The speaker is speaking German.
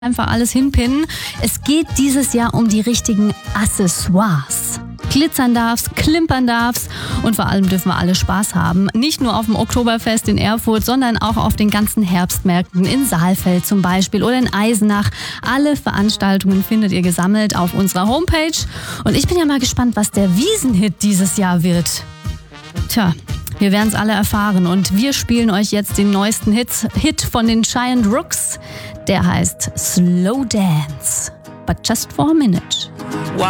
einfach alles hinpinnen. Es geht dieses Jahr um die richtigen Accessoires. Glitzern darf's, klimpern darf's und vor allem dürfen wir alle Spaß haben. Nicht nur auf dem Oktoberfest in Erfurt, sondern auch auf den ganzen Herbstmärkten in Saalfeld zum Beispiel oder in Eisenach. Alle Veranstaltungen findet ihr gesammelt auf unserer Homepage. Und ich bin ja mal gespannt, was der Wiesenhit dieses Jahr wird. Tja, wir werden es alle erfahren und wir spielen euch jetzt den neuesten Hit von den Giant Rooks. Der heißt Slow Dance, but just for a minute.